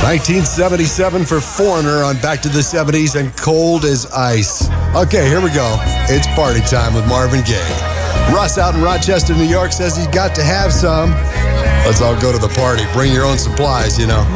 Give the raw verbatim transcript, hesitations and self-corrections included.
nineteen seventy-seven for Foreigner on Back to the seventies and Cold as Ice. Okay, here we go. It's party time with Marvin Gaye. Russ out in Rochester, New York says he's got to have some. Let's all go to the party. Bring your own supplies, you know.